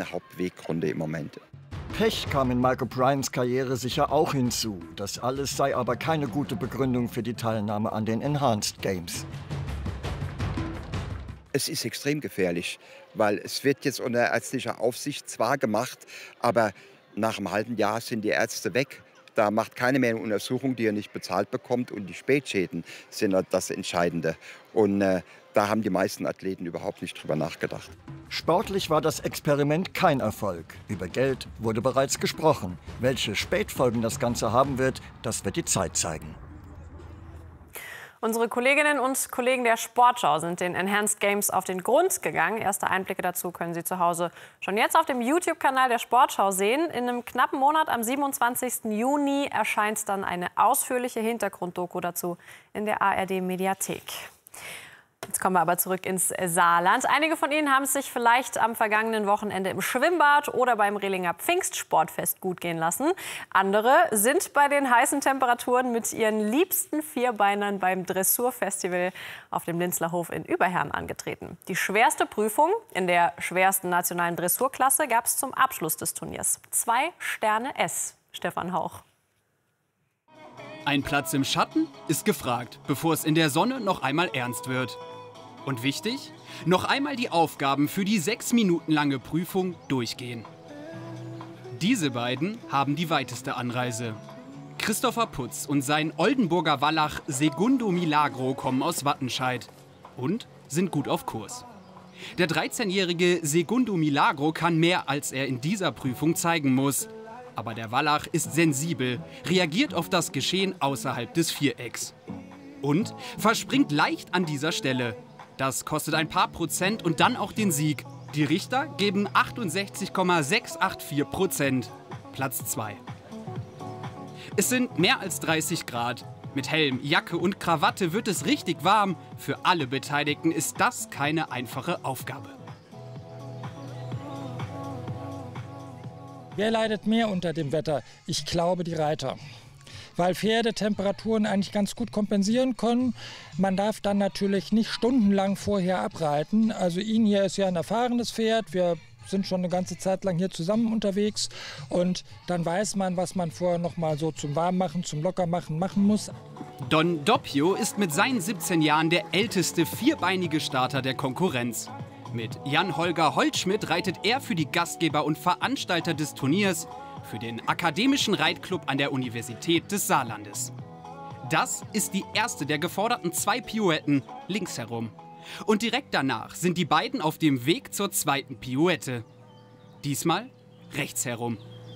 meine Hauptweggründe im Moment. Pech kam in Mike O'Briens Karriere sicher auch hinzu. Das alles sei aber keine gute Begründung für die Teilnahme an den Enhanced Games. Es ist extrem gefährlich, weil es wird jetzt unter ärztlicher Aufsicht zwar gemacht, aber nach einem halben Jahr sind die Ärzte weg. Da macht keine mehr eine Untersuchung, die er nicht bezahlt bekommt. Und die Spätschäden sind das Entscheidende. Und da haben die meisten Athleten überhaupt nicht drüber nachgedacht. Sportlich war das Experiment kein Erfolg. Über Geld wurde bereits gesprochen. Welche Spätfolgen das Ganze haben wird, das wird die Zeit zeigen. Unsere Kolleginnen und Kollegen der Sportschau sind den Enhanced Games auf den Grund gegangen. Erste Einblicke dazu können Sie zu Hause schon jetzt auf dem YouTube-Kanal der Sportschau sehen. In einem knappen Monat, am 27. Juni, erscheint dann eine ausführliche Hintergrunddoku dazu in der ARD-Mediathek. Jetzt kommen wir aber zurück ins Saarland. Einige von Ihnen haben es sich vielleicht am vergangenen Wochenende im Schwimmbad oder beim Rehlinger Pfingstsportfest gut gehen lassen. Andere sind bei den heißen Temperaturen mit ihren liebsten Vierbeinern beim Dressurfestival auf dem Linzlerhof in Überherrn angetreten. Die schwerste Prüfung in der schwersten nationalen Dressurklasse gab es zum Abschluss des Turniers. 2 Sterne S. Stefan Hauch. Ein Platz im Schatten ist gefragt, bevor es in der Sonne noch einmal ernst wird. Und wichtig, noch einmal die Aufgaben für die 6 Minuten lange Prüfung durchgehen. Diese beiden haben die weiteste Anreise. Christopher Putz und sein Oldenburger Wallach Segundo Milagro kommen aus Wattenscheid und sind gut auf Kurs. Der 13-jährige Segundo Milagro kann mehr, als er in dieser Prüfung zeigen muss. Aber der Wallach ist sensibel, reagiert auf das Geschehen außerhalb des Vierecks. Und verspringt leicht an dieser Stelle. Das kostet ein paar Prozent und dann auch den Sieg. Die Richter geben 68,684%. Platz 2. Es sind mehr als 30 Grad. Mit Helm, Jacke und Krawatte wird es richtig warm. Für alle Beteiligten ist das keine einfache Aufgabe. Wer leidet mehr unter dem Wetter? Ich glaube, die Reiter. Weil Pferde Temperaturen eigentlich ganz gut kompensieren können. Man darf dann natürlich nicht stundenlang vorher abreiten. Also ihn hier ist ja ein erfahrenes Pferd. Wir sind schon eine ganze Zeit lang hier zusammen unterwegs. Und dann weiß man, was man vorher noch mal so zum Warmmachen, zum Lockermachen machen muss. Don Doppio ist mit seinen 17 Jahren der älteste vierbeinige Starter der Konkurrenz. Mit Jan-Holger Holtschmidt reitet er für die Gastgeber und Veranstalter des Turniers für den Akademischen Reitclub an der Universität des Saarlandes. Das ist die erste der geforderten 2 Pirouetten links herum. Und direkt danach sind die beiden auf dem Weg zur zweiten Pirouette. Diesmal rechts herum.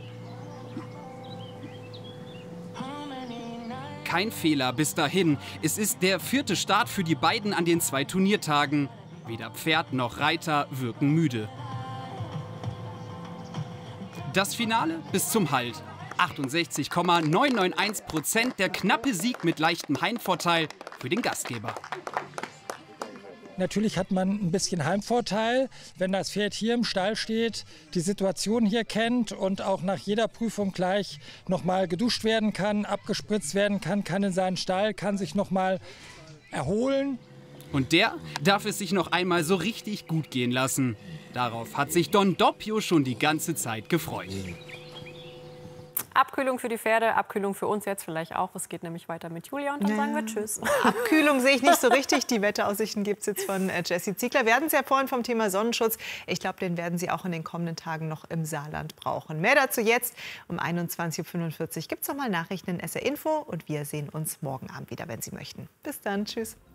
Kein Fehler bis dahin. Es ist der 4. Start für die beiden an den 2 Turniertagen. Weder Pferd noch Reiter wirken müde. Das Finale bis zum Halt. 68,991%, der knappe Sieg mit leichtem Heimvorteil für den Gastgeber. Natürlich hat man ein bisschen Heimvorteil, wenn das Pferd hier im Stall steht, die Situation hier kennt und auch nach jeder Prüfung gleich noch mal geduscht werden kann, abgespritzt werden kann in seinen Stall, kann sich noch mal erholen. Und der darf es sich noch einmal so richtig gut gehen lassen. Darauf hat sich Don Doppio schon die ganze Zeit gefreut. Abkühlung für die Pferde, Abkühlung für uns jetzt vielleicht auch. Es geht nämlich weiter mit Julia und dann sagen wir Tschüss. Abkühlung sehe ich nicht so richtig. Die Wetteraussichten gibt es jetzt von Jessie Ziegler. Wir hatten es ja vorhin vom Thema Sonnenschutz. Ich glaube, den werden Sie auch in den kommenden Tagen noch im Saarland brauchen. Mehr dazu jetzt. Um 21.45 Uhr gibt es nochmal Nachrichten in SR Info. Und wir sehen uns morgen Abend wieder, wenn Sie möchten. Bis dann. Tschüss.